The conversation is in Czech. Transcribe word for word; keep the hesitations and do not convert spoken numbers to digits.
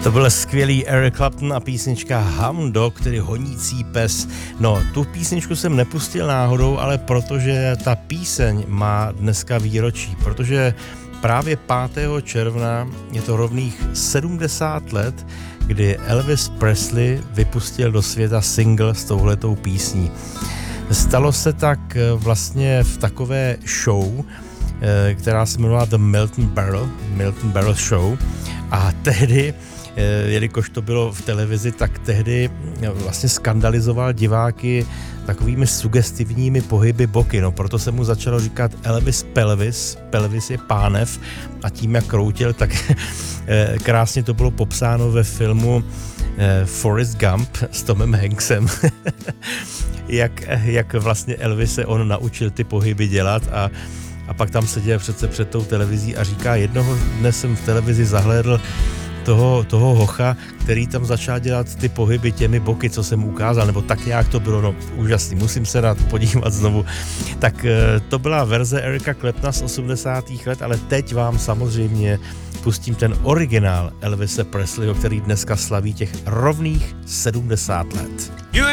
To byl skvělý Eric Clapton a písnička Hound Dog, tedy honící pes. No, tu písničku jsem nepustil náhodou, ale protože ta píseň má dneska výročí, protože právě pátého června je to rovných sedmdesát let, kdy Elvis Presley vypustil do světa single s touhletou písní. Stalo se tak vlastně v takové show, která se jmenovala The Milton Berle, Milton Berle Show, a tehdy, jelikož to bylo v televizi, tak tehdy vlastně skandalizoval diváky takovými sugestivními pohyby boky, no proto se mu začalo říkat Elvis Pelvis, Pelvis je pánev, a tím, jak kroutil, tak krásně to bylo popsáno ve filmu Forrest Gump s Tomem Hanksem, jak, jak vlastně Elvis se on naučil ty pohyby dělat a A pak tam seděl přece před tou televizí a říká, jednoho dne jsem v televizi zahlédl toho, toho hocha, který tam začal dělat ty pohyby těmi boky, co jsem ukázal, nebo tak nějak to bylo, no úžasný, musím se rád podívat znovu. Tak to byla verze Erika Claptona z osmdesátých let, ale teď vám samozřejmě pustím ten originál Elvise Presleyho, který dneska slaví těch rovných sedmdesát let. You